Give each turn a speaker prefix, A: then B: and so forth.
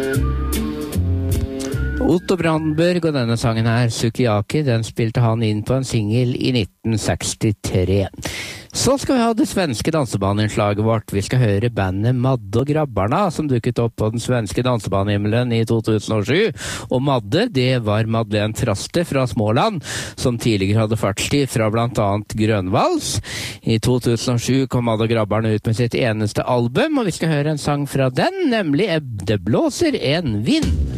A: Otto Brandenburg og denne sangen her, Sukiyaki, den spilte han inn på en single i 1963. Så skal vi ha det svenske dansebaneinnslaget vårt. Vi skal høre bandet Madde og Grabbarna, som dukket opp på den svenske dansebanehimmelen i 2007. Og Madde, det var Madeleine Traste fra Småland, som tidligere hadde fartstid fra blant annet Grønvals. I 2007 kom Madde og Grabbarna ut med sitt eneste album, og vi skal høre en sang fra den, nemlig Det blåser en vind.